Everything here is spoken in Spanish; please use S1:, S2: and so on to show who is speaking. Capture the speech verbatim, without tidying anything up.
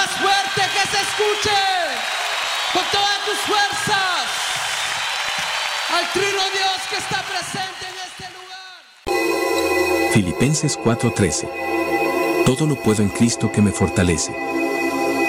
S1: Más fuerte, que se escuche con todas tus fuerzas al Trino Dios que está presente en este lugar.
S2: Filipenses cuatro trece. Todo lo puedo en Cristo que me fortalece.